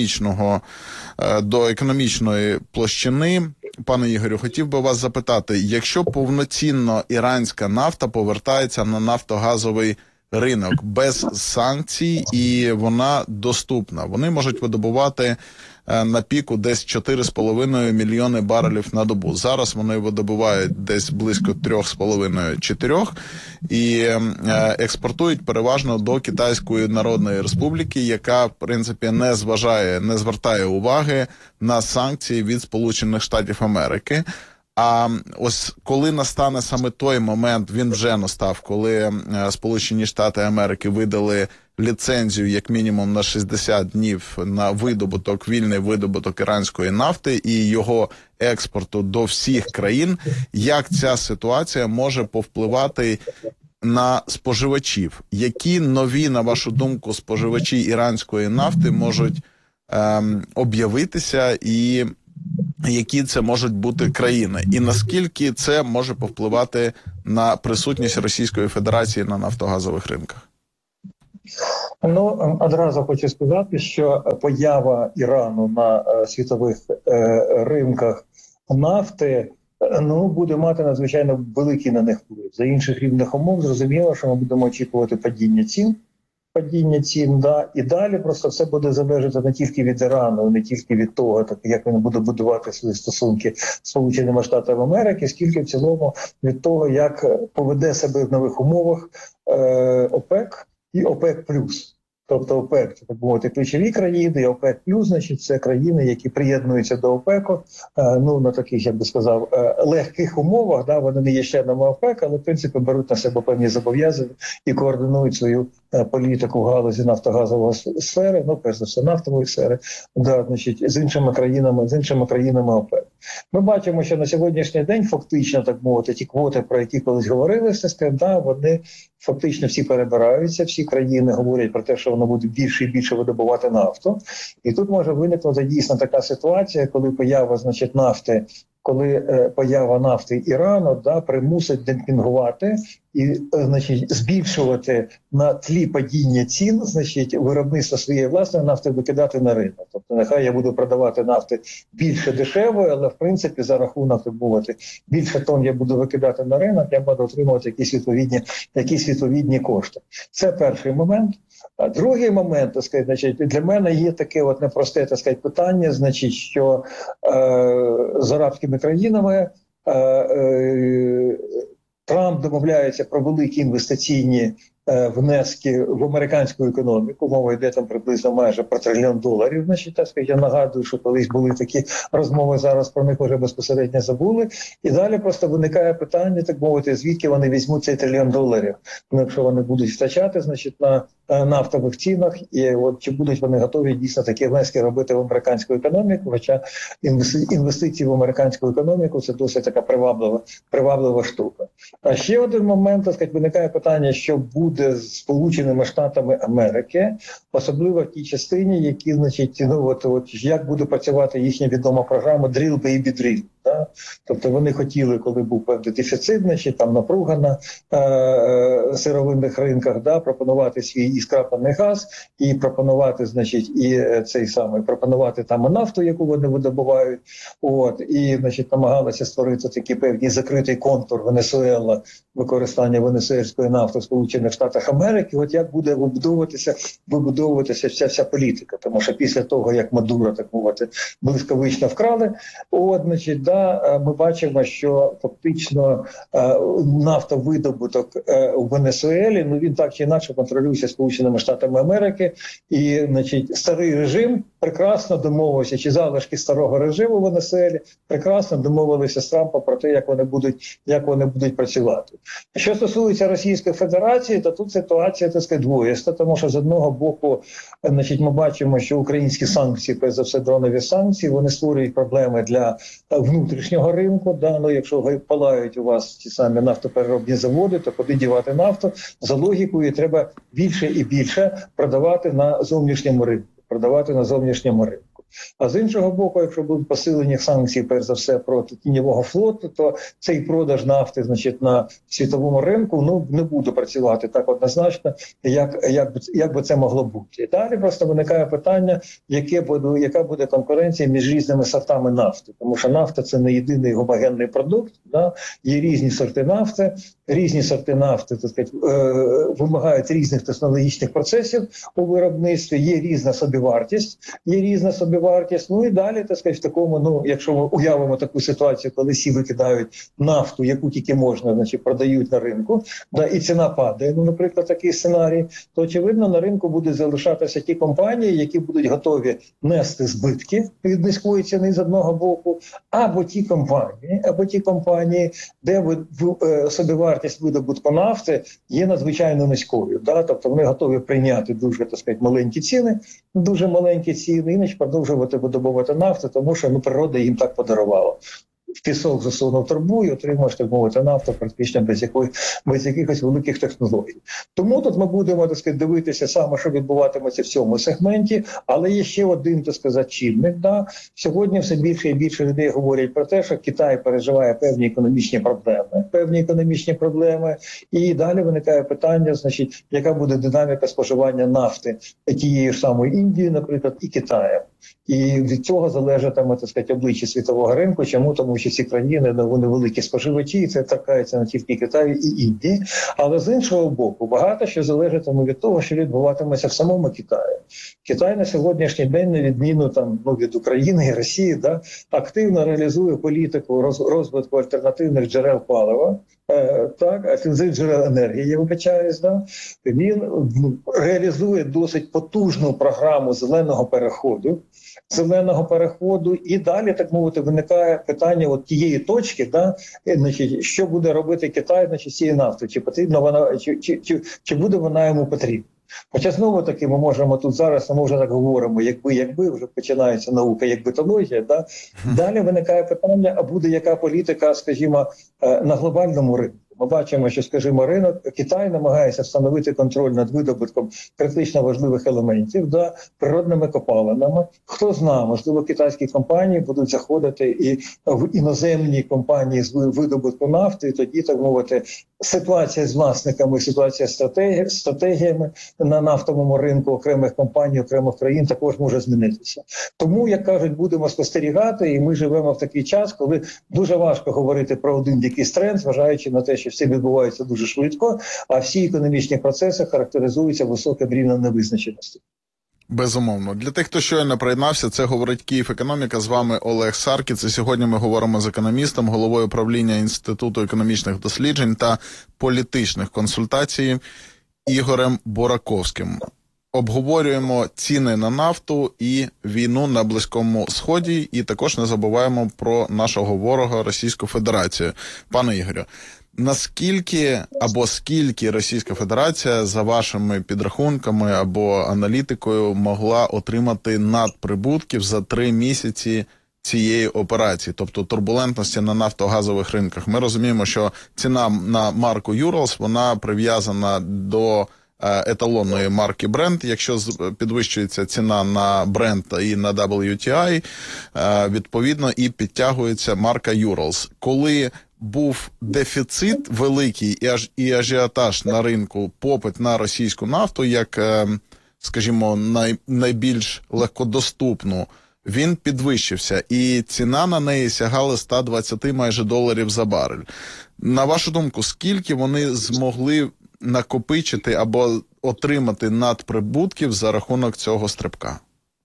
економічної площини, пане Ігорю, хотів би вас запитати, якщо повноцінно іранська нафта повертається на нафтогазовий ринок без санкцій, і вона доступна. Вони можуть видобувати на піку десь 4,5 мільйони барелів на добу. Зараз вони видобувають десь близько 3,5-4 і експортують переважно до Китайської Народної Республіки, яка, в принципі, не звертає уваги на санкції від Сполучених Штатів Америки. А ось коли настане саме той момент, він вже настав, коли Сполучені Штати Америки видали ліцензію як мінімум на 60 днів на видобуток, вільний видобуток іранської нафти і його експорту до всіх країн, як ця ситуація може повпливати на споживачів? Які нові, на вашу думку, споживачі іранської нафти можуть об'явитися, і які це можуть бути країни? І наскільки це може повпливати на присутність Російської Федерації на нафтогазових ринках? Ну, одразу хочу сказати, що поява Ірану на світових ринках нафти буде мати надзвичайно великий на них вплив. За інших рівних умов зрозуміло, що ми будемо очікувати падіння цін, да, і далі просто все буде залежати не тільки від Ірану, не тільки від того, так як він буде будувати свої стосунки з Сполученими Штатами Америки, скільки в цілому від того, як поведе себе в нових умовах ОПЕК і ОПЕК+. Тобто ОПЕК, це, так мовити, ключові країни, і ОПЕК+, значить, це країни, які приєднуються до ОПЕКу, на таких, я би сказав, легких умовах, да, вони не є членами ОПЕК, але, в принципі, беруть на себе певні зобов'язання і координують свою політику в галузі нафтогазової сфери, перш за все, нафтової сфери, да, значить, з іншими країнами ОПЕК. Ми бачимо, що на сьогоднішній день фактично, так мовити, ті квоти, про які колись говорилися, да, вони фактично всі перебираються, всі країни говорять про те, що вони будуть більше і більше видобувати нафту. І тут може виникнути дійсно така ситуація, коли поява, значить, поява нафти Ірану, да, примусить демпінгувати і, значить, збільшувати на тлі падіння цін, значить, виробництво своєї власної нафти викидати на ринок. Тобто, нехай я буду продавати нафти більше дешевої, але, в принципі, за рахунок, так мовити, більше тонн я буду викидати на ринок, я буду отримувати якісь відповідні кошти. Це перший момент. А другий момент, так сказати, значить, для мене є таке от непросте, так сказати, питання, значить, що з арабськими країнами Трамп домовляється про великі інвестиційні внески в американську економіку. Мова йде там приблизно майже про $1 трильйон. Значить, так сказати, я нагадую, що колись були такі розмови, зараз про них вже безпосередньо забули. І далі просто виникає питання, так мовити, звідки вони візьмуть цей $1 трильйон. Ну, якщо вони будуть втрачати, значить, на нафтових цінах, і от чи будуть вони готові дійсно такі внески робити в американську економіку, хоча інвестиції в американську економіку – це досить така приваблива штука. А ще один момент, так сказати, виникає питання, що буде з Сполученими Штатами Америки, особливо в тій частині, які, значить, як буде працювати їхня відома програма «Drill, baby, drill». Да? Тобто вони хотіли, коли був певний дефіцит, значить, там напруга на сировинних ринках, да, пропонувати свій і скраплений газ, і пропонувати, значить, і цей самий, пропонувати там нафту, яку вони видобувають, і, значить, намагалися створити такий певний закритий контур Венесуела, використання венесуельської нафти в Сполучених Штатах Америки. От як буде вибудовуватися вся політика, тому що після того, як Мадуро, так мовити, блискавично вкрали, значить, да, ми бачимо, що фактично нафтовидобуток у Венесуелі, він так чи інакше контролюється Сполученими Штатами Америки, і, значить, старий режим прекрасно домовився, чи залишки старого режиму в Венесуелі прекрасно домовилися з Трампом про те, як вони будуть працювати. Що стосується Російської Федерації, то тут ситуація, так сказати, двоїста, тому що з одного боку, значить, ми бачимо, що українські санкції, перш за все дронові санкції, вони створюють проблеми для внутрішнього ринку. Да? Якщо палають у вас ті самі нафтопереробні заводи, то куди дівати нафту? За логікою треба більше і більше продавати на зовнішньому ринку. А з іншого боку, якщо будуть посилені санкції, перш за все, проти тіньового флоту, то цей продаж нафти, значить, на світовому ринку, ну, не буде працювати так однозначно, як би це могло бути. І далі просто виникає питання, яка буде конкуренція між різними сортами нафти. Тому що нафта – це не єдиний гомогенний продукт, да? Є різні сорти нафти, так сказати, вимагають різних технологічних процесів у виробництві, є різна собівартість, ну і далі, так сказати, в такому, ну, якщо ми уявимо таку ситуацію, коли всі викидають нафту, яку тільки можна, значить, продають на ринку, да, і ціна падає, ну, наприклад, такий сценарій, то, очевидно, на ринку будуть залишатися ті компанії, які будуть готові нести збитки від низької ціни з одного боку, або ті компанії, де собівартість видобутку нафти є надзвичайно низькою. Да? Тобто вони готові прийняти дуже, так сказати, дуже маленькі ціни, іначе продовжувати видобувати нафту, тому що, ну, природа їм так подарувала. В пісок засунув трубу і отримаєш, так мовити, нафту практично без якихось великих технологій. Тому тут ми будемо, так сказати, дивитися саме, що відбуватиметься в цьому сегменті, але є ще один, так сказати, чинник. Да? Сьогодні все більше і більше людей говорять про те, що Китай переживає певні економічні проблеми, і далі виникає питання, значить, яка буде динаміка споживання нафти тієї ж самої Індії, наприклад, і Китаю. І від цього залежатиме, так сказати, обличчя світового ринку. Чому? Тому що ці країни, вони великі споживачі, і це торкається не тільки Китаю і Індії. Але з іншого боку, багато що залежатиме від того, що відбуватиметься в самому Китаї. Китай на сьогоднішній день, на відміну від України і Росії, да, активно реалізує політику розвитку альтернативних джерел палива, альтернативних джерел енергії, я вибачаюсь, да. Він реалізує досить потужну програму зеленого переходу, і далі, так мовити, виникає питання от тієї точки, да, значить, що буде робити Китай, значить, з цією нафтою, чи потрібна вона, чи буде вона йому потрібна. Хоча знову таки ми можемо тут зараз, ми вже так говоримо, якби вже починається наука, як битологія, да? Далі виникає питання, а буде яка політика, скажімо, на глобальному ринку. Ми бачимо, що, скажімо, Китай намагається встановити контроль над видобутком критично важливих елементів, да, природними копалинами. Хто знає, можливо, китайські компанії будуть заходити і в іноземні компанії з видобутку нафти, і тоді, так мовити, ситуація з власниками, ситуація з стратегіями на нафтовому ринку окремих компаній, окремих країн також може змінитися. Тому, як кажуть, будемо спостерігати, і ми живемо в такий час, коли дуже важко говорити про один якийсь тренд, зважаючи на те, що все відбувається дуже швидко, а всі економічні процеси характеризуються високим рівнем невизначеності. Безумовно. Для тих, хто щойно приєднався, це говорить Київ Економіка. З вами Олег Саркіц. І сьогодні ми говоримо з економістом, головою правління Інституту економічних досліджень та політичних консультацій Ігорем Бураковським. Обговорюємо ціни на нафту і війну на Близькому Сході, і також не забуваємо про нашого ворога Російську Федерацію. Пане Ігорю, наскільки або скільки Російська Федерація, за вашими підрахунками або аналітикою, могла отримати надприбутків за 3 місяці цієї операції, тобто турбулентності на нафтогазових ринках? Ми розуміємо, що ціна на марку Urals, вона прив'язана до еталонної марки Brent. Якщо підвищується ціна на Brent і на WTI, відповідно і підтягується марка Urals. Коли був дефіцит великий і ажіотаж на ринку, попит на російську нафту, як, скажімо, найбільш легкодоступну, він підвищився, і ціна на неї сягала 120 майже доларів за барель. На вашу думку, скільки вони змогли накопичити або отримати надприбутків за рахунок цього стрибка?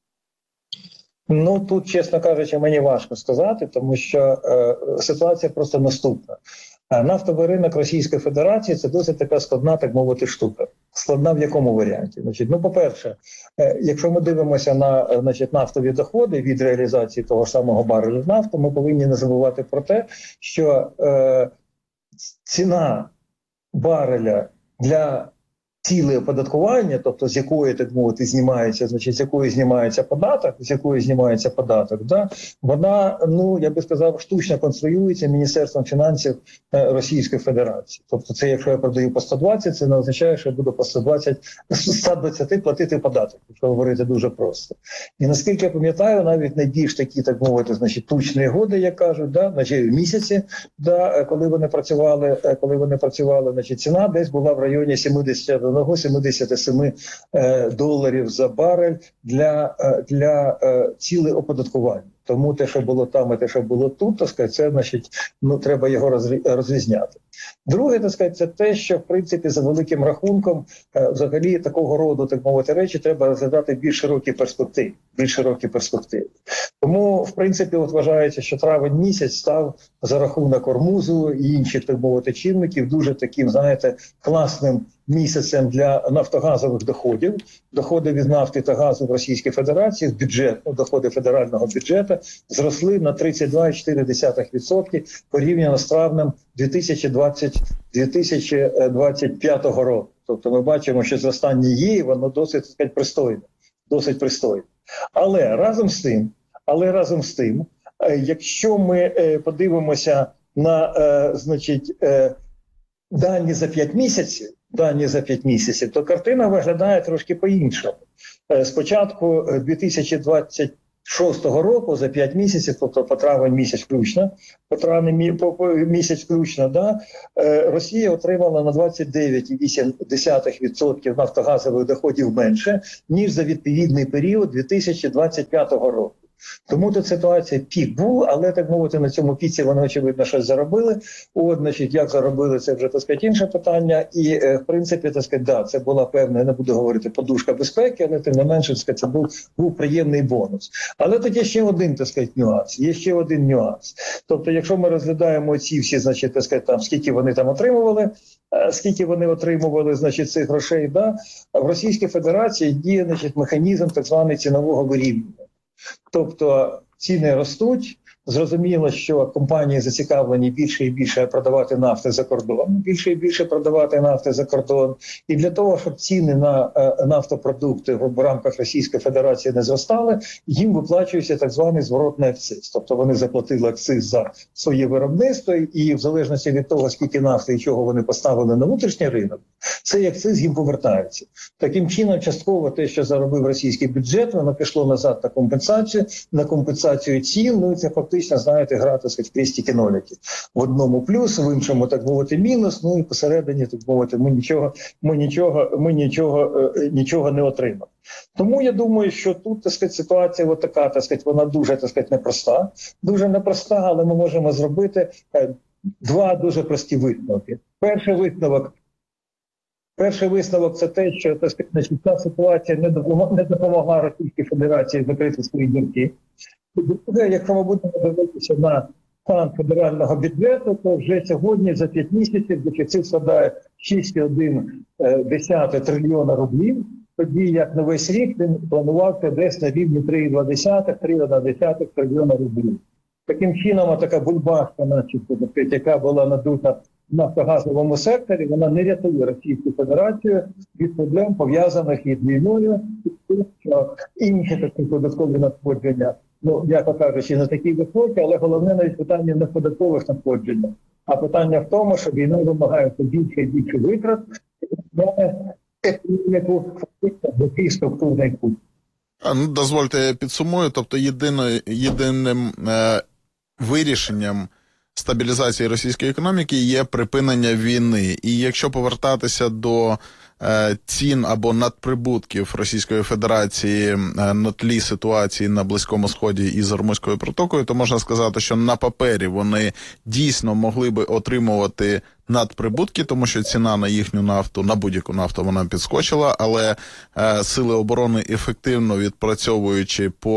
Ну, тут, чесно кажучи, мені важко сказати, тому що ситуація просто наступна. Нафтовий ринок Російської Федерації – це досить така складна, так мовити, штука. Складна в якому варіанті? Значить, ну, по-перше, якщо ми дивимося на, значить, нафтові доходи від реалізації того ж самого барелю нафти, ми повинні не забувати про те, що ціна бареля для ціле оподаткування, тобто з якої, так мовити, знімається, значить, з якої знімається податок, да, вона, ну, я би сказав, штучно конструюється Міністерством фінансів Російської Федерації. Тобто це, якщо я продаю по 120, це не означає, що я буду по 120 платити податок, якщо говорити дуже просто. І наскільки я пам'ятаю, навіть найбільш такі, так мовити, значить, тучні годи, як кажуть, да, значить, місяці, да, коли вони працювали, значить, ціна десь була в районі 71-77 доларів за барель для цілей оподаткування. Тому те, що було там, і те, що було тут, так сказати, це, значить, ну, треба його розрізняти. Друге, так сказати, це те, що, в принципі, за великим рахунком, взагалі, такого роду, так мовити, речі треба розглядати в більш широкі перспективи. Тому, в принципі, от вважається, що травень місяць став за рахунок Ормузу і інших, так мовити, чинників дуже таким, знаєте, класним місяцем для нафтогазових доходів. Доходи від нафти та газу в Російській Федерації, доходи федерального бюджету зросли на 32,4% порівняно з травнем 2025 року. Тобто ми бачимо, що зростання є, і воно досить, так сказати, пристойне. Але разом з тим, якщо ми подивимося на, значить, дані за 5 місяців, то картина виглядає трошки по-іншому. Спочатку 2026 року за 5 місяців, тобто по травень місяць включно, да, Росія отримала на 29,8% нафтогазових доходів менше, ніж за відповідний період 2025 року. Тому тут ситуація пік був, але, так мовити, на цьому піці вони, очевидно, щось заробили. От, значить, як заробили, це вже, так сказати, інше питання. І, в принципі, так сказати, да, це була певна, я не буду говорити, подушка безпеки, але, тим не менше, так сказати, це був приємний бонус. Але тут є ще один, так сказати, нюанс. Тобто, якщо ми розглядаємо ці всі, значить, так сказати, там, скільки вони отримували, значить, цих грошей, да, в Російській Федерації діє, значить, механізм так званий цінового вирівнювання. Тобто ціни ростуть, зрозуміло, що компанії зацікавлені більше і більше продавати нафти за кордон. І для того, щоб ціни на нафтопродукти в рамках Російської Федерації не зростали, їм виплачується так званий зворотний акциз. Тобто вони заплатили акциз за своє виробництво, і в залежності від того, скільки нафти і чого вони поставили на внутрішній ринок, цей акциз їм повертається. Таким чином, частково те, що заробив російський бюджет, воно пішло назад на компенсацію цін, ну і це фактично, знаєте, грати, сказати, в крестики-нолики. В одному плюс, в іншому, так мовити, мінус, ну і посередині, так мовити, ми нічого не отримали. Тому я думаю, що тут, так сказати, ситуація от така, так сказати, вона дуже, так сказати, непроста, але ми можемо зробити два дуже прості висновки. Перший висновок – це те, що, так сказати, ця ситуація не допомогла Російській Федерації закрити свої дірки. Друге, якщо ми будемо дивитися на стан федерального бюджету, то вже сьогодні за 5 місяців дефіцит складає 6,1 трильйона рублів, тоді як на весь рік він планувався десь на рівні 3,1 трильйона рублів. Таким чином, така бульбашка, начебто, яка була надута в нафтогазовому секторі, вона не рятує Російську Федерацію від проблем, пов'язаних із війною, і тим, що інші такі податкові надходження, ну, яко кажучи, не такі високі, але головне навіть питання не в податкових надходженнях, а питання в тому, що війна вимагає більше і більше витрат, економіку фактично до тієї структурної путь. Ну, дозвольте, я підсумую. Тобто єдиним вирішенням стабілізації російської економіки є припинення війни. І якщо повертатися до цін або надприбутків Російської Федерації на тлі ситуації на Близькому Сході із Ормузькою протокою, то можна сказати, що на папері вони дійсно могли би отримувати надприбутки, тому що ціна на їхню нафту, на будь-яку нафту, вона підскочила, але сили оборони, ефективно відпрацьовуючи по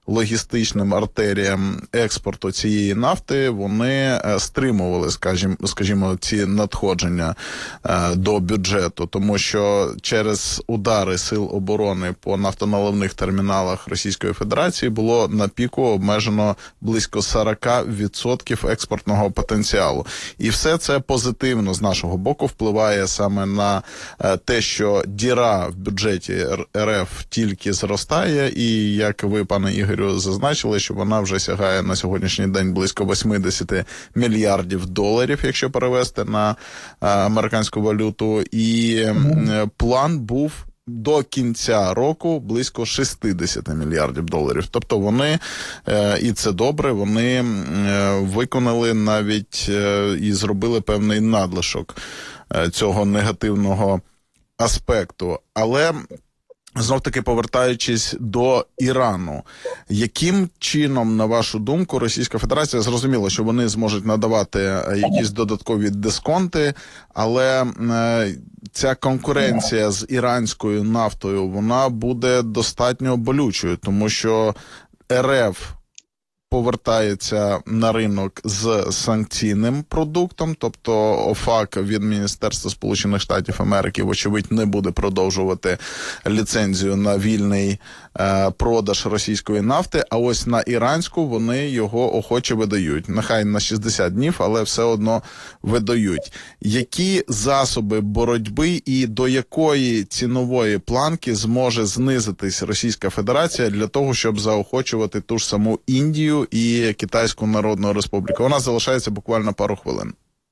логістичним артеріям експорту цієї нафти, вони стримували, скажімо, ці надходження до бюджету, тому що через удари сил оборони по нафтоналивних терміналах Російської Федерації було на піку обмежено близько 40% експортного потенціалу. І все це позитивно з нашого боку впливає саме на те, що діра в бюджеті РФ тільки зростає, і, як ви, пане Ігорю, зазначили, що вона вже сягає на сьогоднішній день близько 80 мільярдів доларів, якщо перевести на американську валюту, і план був до кінця року близько 60 мільярдів доларів. Тобто вони, і це добре, вони виконали навіть і зробили певний надлишок цього негативного аспекту. Але знов-таки повертаючись до Ірану, яким чином, на вашу думку, Російська Федерація, зрозуміло, що вони зможуть надавати якісь додаткові дисконти, але ця конкуренція з іранською нафтою, вона буде достатньо болючою, тому що РФ повертається на ринок з санкційним продуктом, тобто ОФАК від Міністерства Сполучених Штатів Америки, вочевидь, не буде продовжувати ліцензію на вільний продаж російської нафти, а ось на іранську вони його охоче видають. Нехай на 60 днів, але все одно видають. Які засоби боротьби і до якої цінової планки зможе знизитись Російська Федерація для того, щоб заохочувати ту ж саму Індію і Китайську Народну Республіку? У нас залишається буквально пару хвилин.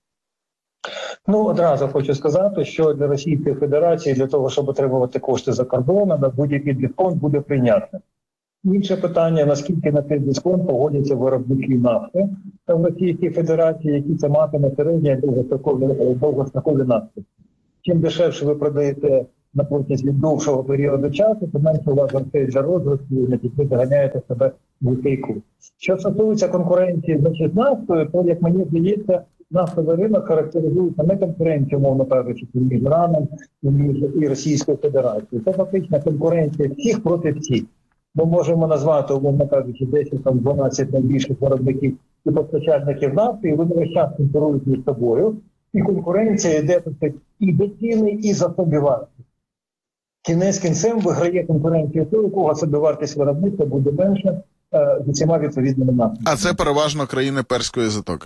Ну, одразу хочу сказати, що для Російської Федерації для того, щоб отримувати кошти за кордоном, на будь-який дисконт буде прийнятним. Інше питання, наскільки на цей дисконт погодяться виробники нафти в Російській Федерації, які це матиме середні і довгострокові наслідки. Чим дешевше ви продаєте на протязі довшого періоду часу, то менше у вас грошей для розвитку, і ви заганяєте себе в глухий кут. Що стосується конкуренції з нафтою, то, як мені здається, нафтовий ринок характеризується не конкуренцією, умовно кажучи, між Іраном і Російською Федерацією. Це фактично конкуренція всіх проти всіх. Ми можемо назвати, умовно кажучи, 10-12 найбільших виробників і постачальників нафти, і вони весь час конкурують між собою. І конкуренція йде і до ціни, і за собівартість. Кінець кінцем виграє конкуренція того, у кого собівартість виробництва буде менше з усіма відповідними нафтами. А це переважно країни Перської затоки?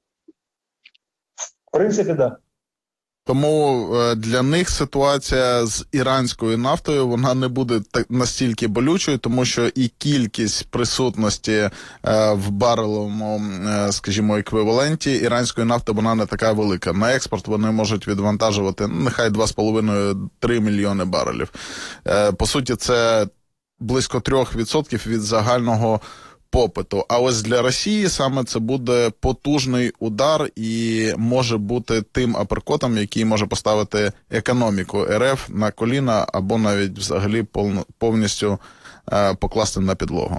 В принципі, так. Да. Тому для них ситуація з іранською нафтою, вона не буде настільки болючою, тому що і кількість присутності в бареловому, скажімо, еквіваленті іранської нафти, вона не така велика. На експорт вони можуть відвантажувати, нехай 2,5-3 мільйони барелів. По суті, це близько 3% від загального попиту. А ось для Росії саме це буде потужний удар і може бути тим аперкотом, який може поставити економіку РФ на коліна або навіть взагалі повністю покласти на підлогу.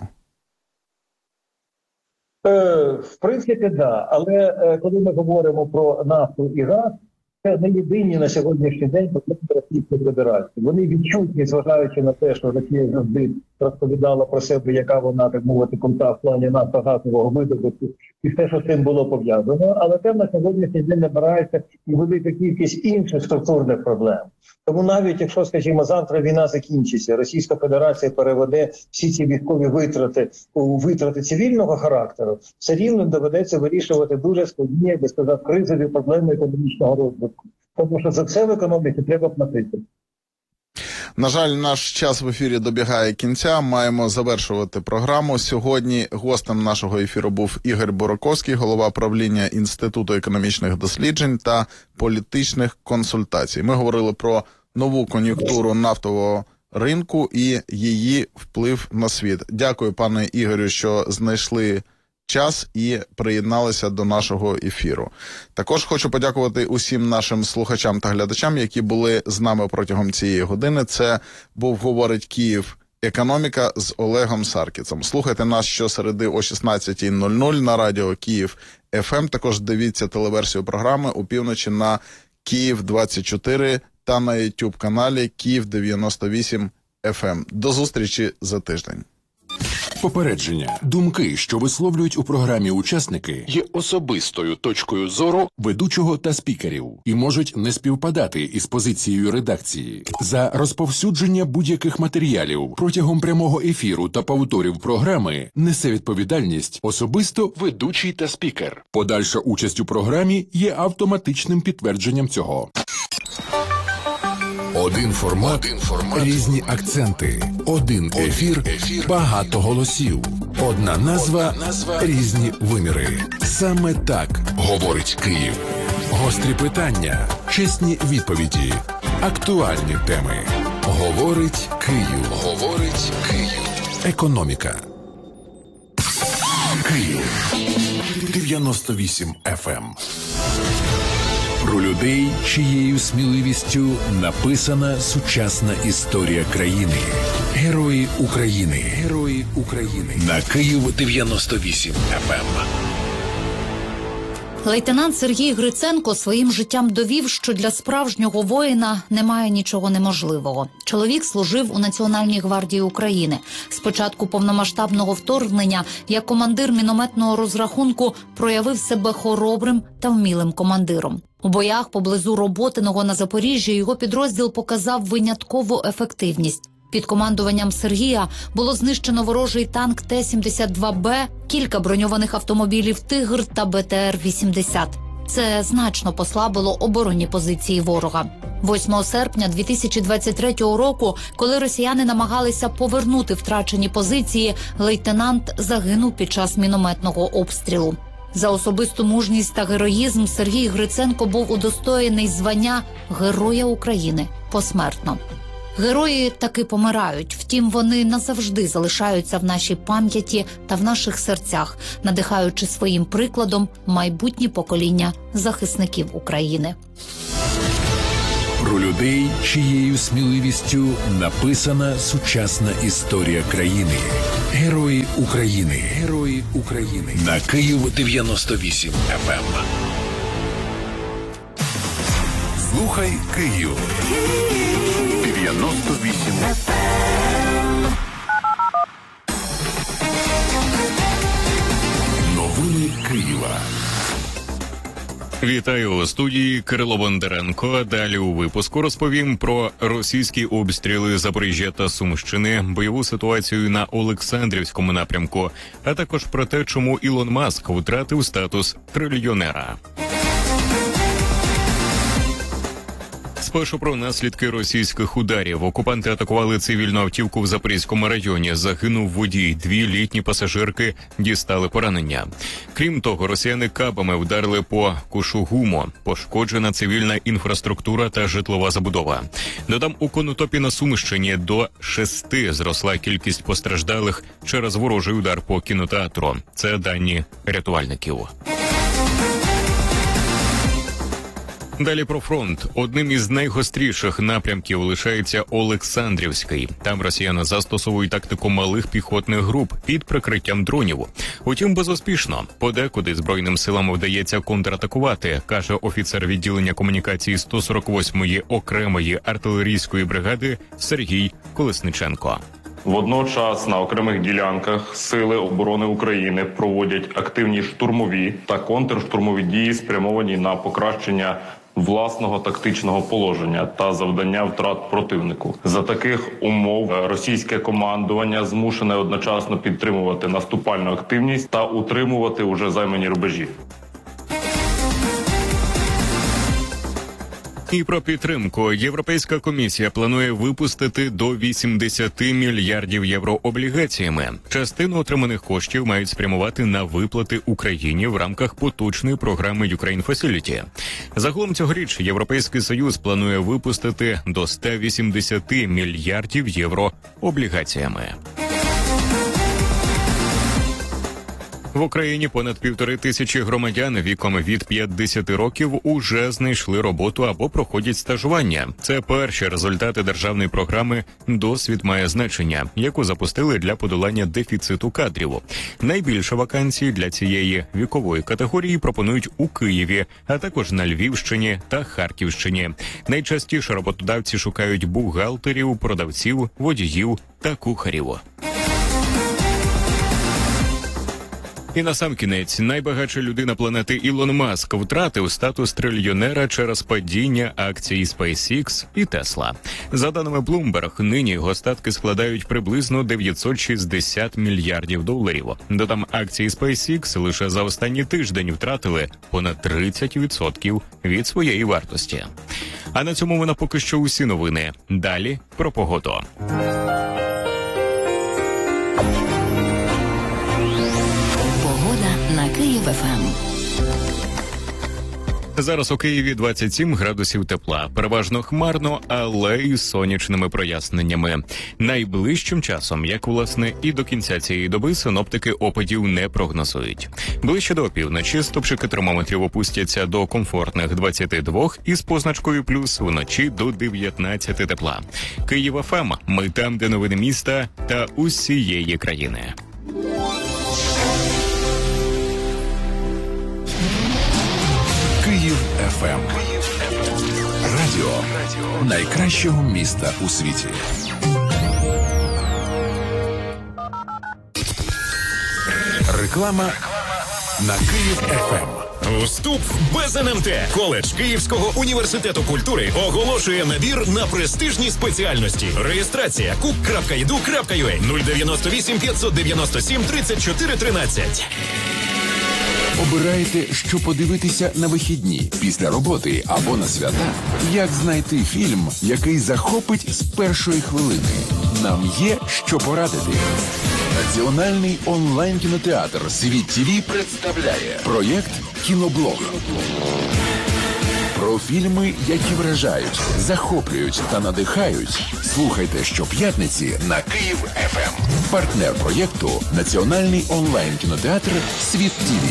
В принципі, так. Да. Але коли ми говоримо про нафту і газ, це не єдині на сьогоднішній день проблеми Російської Федерації. Вони відчутні, зважаючи на те, що Росія завжди розповідала про себе, яка вона, так мовити, крута в плані нафтогазового видобутку, і все, що з цим було пов'язано. Але те на сьогоднішній день набирається і велика кількість інших структурних проблем. Тому навіть якщо, скажімо, завтра війна закінчиться, Російська Федерація переведе всі ці військові витрати у витрати цивільного характеру, все рівно доведеться вирішувати дуже складні, як би сказав, кризові проблеми економічного розвитку. Тому що за все в економіці треба платити. На жаль, наш час в ефірі добігає кінця. Маємо завершувати програму. Сьогодні гостем нашого ефіру був Ігор Бураковський, голова правління Інституту економічних досліджень та політичних консультацій. Ми говорили про нову кон'юнктуру нафтового ринку і її вплив на світ. Дякую, пане Ігорю, що знайшли час і приєдналися до нашого ефіру. Також хочу подякувати усім нашим слухачам та глядачам, які були з нами протягом цієї години. Це був «Говорить Київ. Економіка» з Олегом Саркісом. Слухайте нас щосереди о 16:00 на радіо Київ ФМ. Також дивіться телеверсію програми опівночі на Київ-24 та на YouTube-каналі Київ-98 ФМ. До зустрічі за тиждень. Попередження. Думки, що висловлюють у програмі учасники, є особистою точкою зору ведучого та спікерів і можуть не співпадати із позицією редакції. За розповсюдження будь-яких матеріалів протягом прямого ефіру та повторів програми несе відповідальність особисто ведучий та спікер. Подальша участь у програмі є автоматичним підтвердженням цього. Один формат, різні акценти, один ефір, багато голосів, одна назва, різні виміри. Саме так говорить Київ. Гострі питання, чесні відповіді, актуальні теми. Говорить Київ. Говорить Київ. Економіка. Київ. 98 FM. Про людей, чиєю сміливістю написана сучасна історія країни. Герої України. Герої України. На Київ 98 FM. Лейтенант Сергій Гриценко своїм життям довів, що для справжнього воїна немає нічого неможливого. Чоловік служив у Національній гвардії України. З початку повномасштабного вторгнення як командир мінометного розрахунку проявив себе хоробрим та вмілим командиром. У боях поблизу Роботиного на Запоріжжі його підрозділ показав виняткову ефективність. Під командуванням Сергія було знищено ворожий танк Т-72Б, кілька броньованих автомобілів «Тигр» та БТР-80. Це значно послабило оборонні позиції ворога. 8 серпня 2023 року, коли росіяни намагалися повернути втрачені позиції, лейтенант загинув під час мінометного обстрілу. За особисту мужність та героїзм Сергій Гриценко був удостоєний звання Героя України посмертно. Герої таки помирають, втім вони назавжди залишаються в нашій пам'яті та в наших серцях, надихаючи своїм прикладом майбутні покоління захисників України. Про людей, чиєю сміливістю написана сучасна історія країни. Герої України. Герої України. На Київ 98 FM. Слухай Київ. 98 FM. Новини Києва. Вітаю у студії Кирило Бондаренко. Далі у випуску розповім про російські обстріли Запоріжжя та Сумщини, бойову ситуацію на Олександрівському напрямку, а також про те, чому Ілон Маск втратив статус трильйонера. Спершу про наслідки російських ударів. Окупанти атакували цивільну автівку в Запорізькому районі. Загинув водій. 2 літні пасажирки дістали поранення. Крім того, росіяни кабами вдарили по Кушугуму. Пошкоджена цивільна інфраструктура та житлова забудова. Додам, у Конотопі на Сумщині до 6 зросла кількість постраждалих через ворожий удар по кінотеатру. Це дані рятувальників. Далі про фронт. Одним із найгостріших напрямків лишається Олександрівський. Там росіяни застосовують тактику малих піхотних груп під прикриттям дронів. Утім, безуспішно. Подекуди Збройним силам вдається контратакувати, каже офіцер відділення комунікації 148-ї окремої артилерійської бригади Сергій Колесниченко. Водночас на окремих ділянках Сили оборони України проводять активні штурмові та контрштурмові дії, спрямовані на покращення власного тактичного положення та завдання втрат противнику. За таких умов російське командування змушене одночасно підтримувати наступальну активність та утримувати уже займані рубежі. І про підтримку. Європейська комісія планує випустити до 80 мільярдів євро облігаціями. Частину отриманих коштів мають спрямувати на виплати Україні в рамках поточної програми Ukraine Facility. Загалом цьогоріч Європейський Союз планує випустити до 180 мільярдів євро облігаціями. В Україні понад 1500 громадян віком від 50 років уже знайшли роботу або проходять стажування. Це перші результати державної програми «Досвід має значення», яку запустили для подолання дефіциту кадрів. Найбільше вакансій для цієї вікової категорії пропонують у Києві, а також на Львівщині та Харківщині. Найчастіше роботодавці шукають бухгалтерів, продавців, водіїв та кухарів. І насамкінець, найбагатша людина планети Ілон Маск втратив статус трильйонера через падіння акцій SpaceX і Tesla. За даними Bloomberg, нині його статки складають приблизно 960 мільярдів доларів. Додам, акції SpaceX лише за останній тиждень втратили понад 30% від своєї вартості. А на цьому вона поки що усі новини. Далі про погоду. На Київ-ФМ. Зараз у Києві 27 градусів тепла. Переважно хмарно, але й сонячними проясненнями. Найближчим часом, як власне і до кінця цієї доби, синоптики опадів не прогнозують. Ближче до опівночі стопчики термометрів опустяться до комфортних 22 із позначкою плюс, вночі до 19 тепла. Київ-ФМ. Ми там, де новини міста та усієї країни. Київ ФМ. Радіо найкращого міста у світі. Реклама на Київ ФМ. Вступ без НМТ. Коледж Київського університету культури оголошує набір на престижні спеціальності. Реєстрація cook.edu.ua 098 597 34 13. Обираєте, що подивитися на вихідні, після роботи або на свята? Як знайти фільм, який захопить з першої хвилини? Нам є що порадити. Національний онлайн-кінотеатр «Світ ТВ» представляє проєкт «Кіноблог». Про фільми, які вражають, захоплюють та надихають. Слухайте щоп'ятниці на Київ ФМ. Партнер проєкту – Національний онлайн-кінотеатр «Світ ТВ».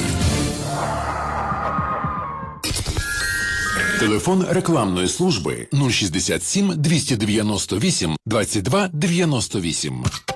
Телефон рекламної служби 067 298 22 98.